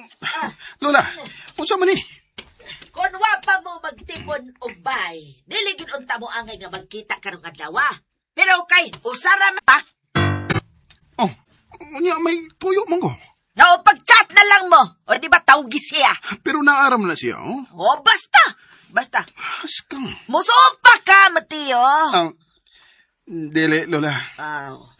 Lola, unsa man ni? Kung wa pa mo magtipon og bay, dili gid unta mo angay nga magkita karong adlaw. Pero kay usara ma. Oh, unya may tuyo man ko. No, pag-chat na lang mo. O di ba tawgi siya? Pero naaram na siya, oh. O, basta. Basta. Askang. Musupa ka, Mateo. Dili, Lola. Oh.